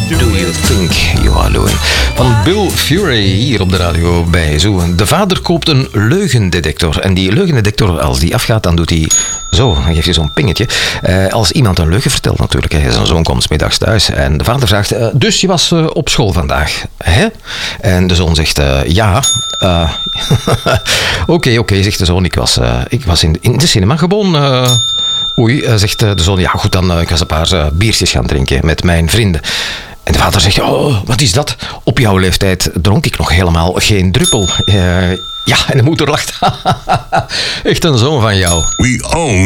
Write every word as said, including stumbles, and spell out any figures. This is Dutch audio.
Do You Think You Are Doing? Van Bill Fury hier op de radio bij Zoo. De vader koopt een leugendetector. En die leugendetector, als die afgaat, dan doet hij zo. Dan geeft hij zo'n pingetje. Uh, als iemand een leugen vertelt natuurlijk. Hè. Zijn zoon komt 's middags thuis. En de vader vraagt, uh, dus je was uh, op school vandaag? Hè? En de zoon zegt, uh, ja. Uh, Oké, oké, okay, zegt de zoon. Ik was, uh, ik was in, in de cinema gewoon... Uh, Oei, zegt de zoon, ja goed, dan ik was een paar uh, biertjes gaan drinken met mijn vrienden. En de vader zegt, oh, wat is dat? Op jouw leeftijd dronk ik nog helemaal geen druppel. Uh, ja, en de moeder lacht. Echt een zoon van jou. We own